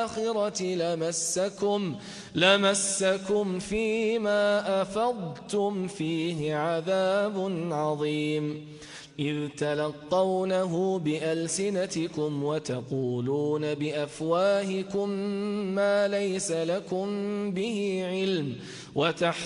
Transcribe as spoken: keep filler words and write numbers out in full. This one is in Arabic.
الآخرة لمسكم, لمسكم فيما أفضتم فيه عذاب عظيم إذ تلقونه بألسنتكم وتقولون بأفواهكم ما ليس لكم به علم وتحسبون